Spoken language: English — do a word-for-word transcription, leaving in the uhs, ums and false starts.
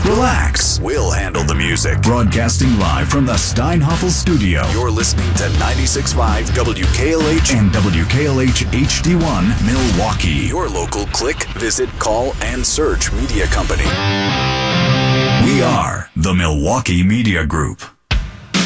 Relax. We'll handle the music. Broadcasting live from the Steinhoffel studio. You're listening to ninety-six point five W K L H and W K L H H D one Milwaukee. Your local click, visit, call, and search media company. We are the Milwaukee Media Group.